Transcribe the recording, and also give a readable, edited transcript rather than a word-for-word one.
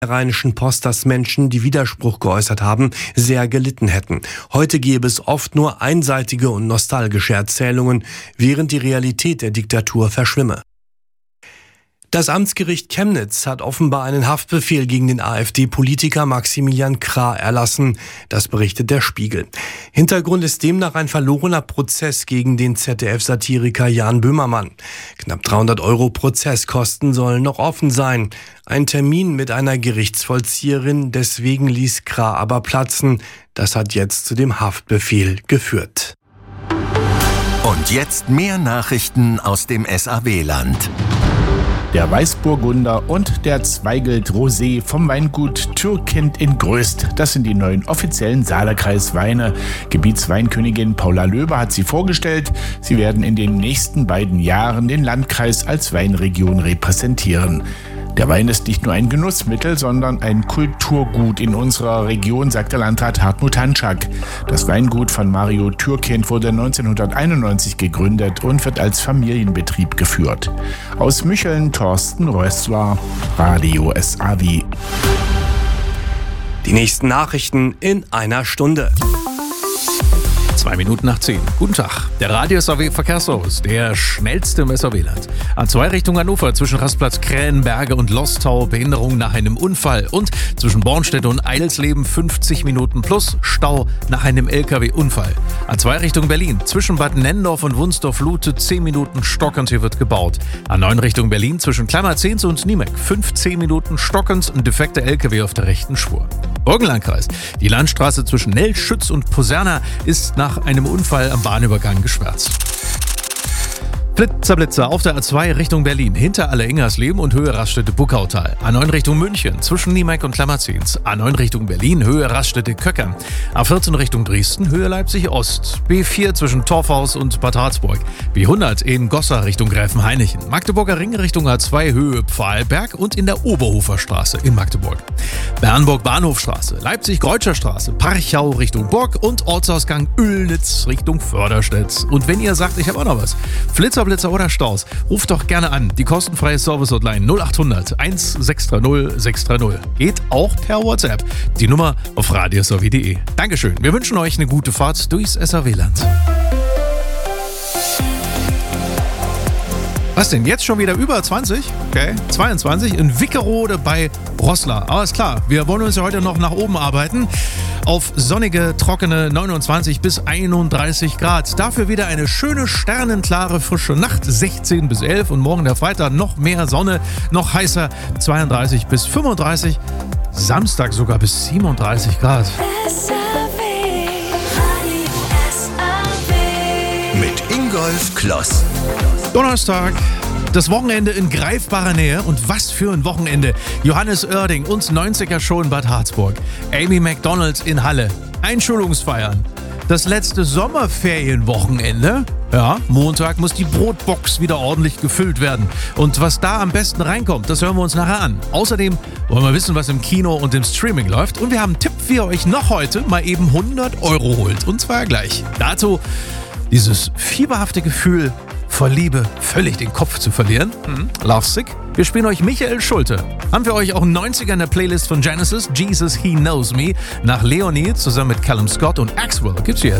der Rheinischen Post, dass Menschen, die Widerspruch geäußert haben, sehr gelitten hätten. Heute gäbe es oft nur einseitige und nostalgische Erzählungen, während die Realität der Diktatur verschwimme. Das Amtsgericht Chemnitz hat offenbar einen Haftbefehl gegen den AfD-Politiker Maximilian Krah erlassen. Das berichtet der Spiegel. Hintergrund ist demnach ein verlorener Prozess gegen den ZDF-Satiriker Jan Böhmermann. Knapp 300 € Prozesskosten sollen noch offen sein. Ein Termin mit einer Gerichtsvollzieherin, deswegen ließ Krah aber platzen. Das hat jetzt zu dem Haftbefehl geführt. Und jetzt mehr Nachrichten aus dem SAW-Land. Der Weißburgunder und der Zweigelt Rosé vom Weingut Türkind in Gröst. Das sind die neuen offiziellen Saalerkreis-Weine. Gebietsweinkönigin Paula Löber hat sie vorgestellt. Sie werden in den nächsten beiden Jahren den Landkreis als Weinregion repräsentieren. Der Wein ist nicht nur ein Genussmittel, sondern ein Kulturgut in unserer Region, sagt der Landrat Hartmut Hanschak. Das Weingut von Mario Türkind wurde 1991 gegründet und wird als Familienbetrieb geführt. Aus Mücheln Thorsten Rössler, Radio SAW. Die nächsten Nachrichten in einer Stunde. 2 Minuten nach 10. Guten Tag. Der Radio SAW Verkehrsservice, der schnellste im SAW-Land. A2 Richtung Hannover zwischen Rastplatz Krähenberge und Lostau Behinderung nach einem Unfall. Und zwischen Bornstedt und Eidelsleben 50 Minuten plus Stau nach einem LKW-Unfall. A2 Richtung Berlin zwischen Bad Nennendorf und Wunsdorf-Lute 10 Minuten stockend, hier wird gebaut. A9 Richtung Berlin zwischen Kleimerzehns und Niemek 15 Minuten stockend, ein defekter LKW auf der rechten Spur. Burgenlandkreis. Die Landstraße zwischen Nellschütz und Poserna ist nach einem Unfall am Bahnübergang gesperrt. Blitzer auf der A2 Richtung Berlin, hinter Alleingersleben und Höhe Raststätte Buckautal. A9 Richtung München, zwischen Niemek und Klammerzehns. A9 Richtung Berlin, Höhe Raststätte Köckern. A14 Richtung Dresden, Höhe Leipzig-Ost. B4 zwischen Torfhaus und Bad Harzburg. B100 in Goslar Richtung Gräfenhainichen. Magdeburger Ring Richtung A2 Höhe Pfahlberg und in der Oberhofer Straße in Magdeburg. Bernburg-Bahnhofstraße, Leipzig-Kreutscher Parchau Richtung Burg und Ortsausgang Oelnitz Richtung Förderstedt. Und wenn ihr sagt, ich habe auch noch was, Blitzer oder Staus, ruft doch gerne an. Die kostenfreie Service-Hotline 0800 1630 630. Geht auch per WhatsApp. Die Nummer auf radiosw.de. Dankeschön. Wir wünschen euch eine gute Fahrt durchs SAW-Land. Was denn? Jetzt schon wieder über 20? Okay, 22 in Wickerode bei Roßla. Aber ist klar, wir wollen uns ja heute noch nach oben arbeiten. Auf sonnige, trockene 29 bis 31 Grad. Dafür wieder eine schöne, sternenklare, frische Nacht, 16 bis 11. Und morgen der Freitag noch mehr Sonne, noch heißer, 32 bis 35. Samstag sogar bis 37 Grad. Mit Ingolf Kloss. Donnerstag, das Wochenende in greifbarer Nähe. Und was für ein Wochenende. Johannes Oerding und 90er Show in Bad Harzburg. Amy McDonald in Halle. Einschulungsfeiern. Das letzte Sommerferienwochenende. Ja, Montag muss die Brotbox wieder ordentlich gefüllt werden. Und was da am besten reinkommt, das hören wir uns nachher an. Außerdem wollen wir wissen, was im Kino und im Streaming läuft. Und wir haben einen Tipp, wie ihr euch noch heute mal eben 100 € holt. Und zwar gleich. Dazu dieses fieberhafte Gefühl, vor Liebe völlig den Kopf zu verlieren. Lovesick. Wir spielen euch Michael Schulte. Haben wir euch auch 90er in der Playlist von Genesis, Jesus He Knows Me, nach Leonie zusammen mit Callum Scott und Axwell. Gibt's jetzt.